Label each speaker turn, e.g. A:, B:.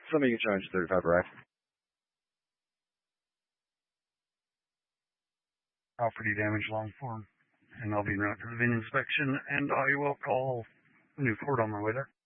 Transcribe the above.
A: Somebody can charge 35 right.
B: Property damage long form. And I'll be en route to the VIN inspection, and I will call Newport on my way there.